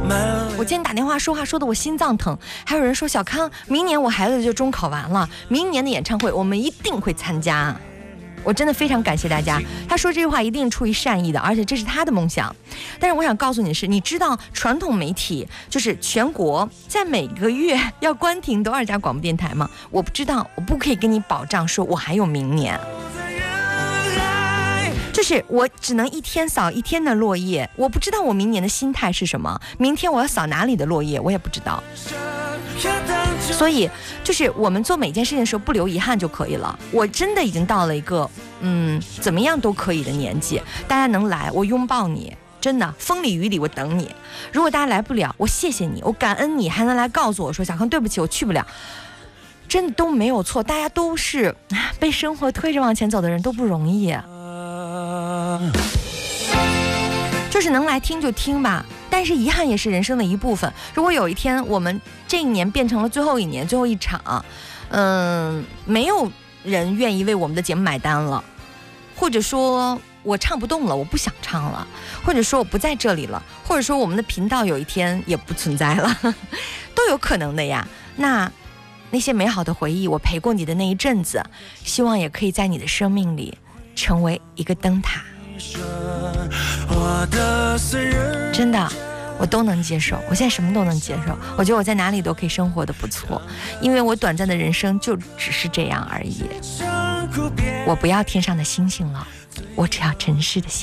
我今天打电话说话说的我心脏疼，还有人说小康，明年我孩子就中考完了，明年的演唱会我们一定会参加。我真的非常感谢大家，他说这句话一定出于善意的，而且这是他的梦想。但是我想告诉你的是，你知道传统媒体就是全国在每个月要关停多少家广播电台吗？我不知道，我不可以跟你保障说我还有明年，就是我只能一天扫一天的落叶，我不知道我明年的心态是什么，明天我要扫哪里的落叶我也不知道。所以就是我们做每件事情的时候不留遗憾就可以了。我真的已经到了一个怎么样都可以的年纪，大家能来我拥抱你，真的风里雨里我等你。如果大家来不了，我谢谢你，我感恩你还能来告诉我说小康对不起我去不了，真的都没有错。大家都是被生活推着往前走的人，都不容易就是能来听就听吧，但是遗憾也是人生的一部分。如果有一天我们这一年变成了最后一年最后一场，没有人愿意为我们的节目买单了，或者说我唱不动了，我不想唱了，或者说我不在这里了，或者说我们的频道有一天也不存在了都有可能的呀。那些美好的回忆，我陪过你的那一阵子，希望也可以在你的生命里成为一个灯塔。真的我都能接受，我现在什么都能接受，我觉得我在哪里都可以生活得不错，因为我短暂的人生就只是这样而已。我不要天上的星星了，我只要尘世的星星。